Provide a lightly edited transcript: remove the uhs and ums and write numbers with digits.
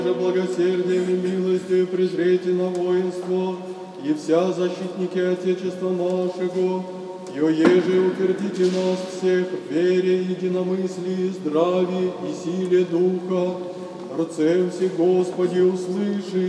же благосердием и милостью презрите на воинство, и вся защитники Отечества нашего, и еже утвердите нас всех в вере, единомыслии, здравии и силе Духа. Рцем все Господи услыши,